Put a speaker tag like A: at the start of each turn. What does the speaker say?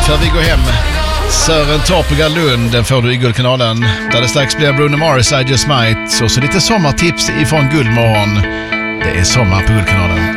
A: för vi går hem. Sören Torp Lund, den får du i Guldkanalen. Där det strax blir Bruno Mars, I Just Might. Och så lite sommartips ifrån Guldmorgon. Det är sommar på Guldkanalen.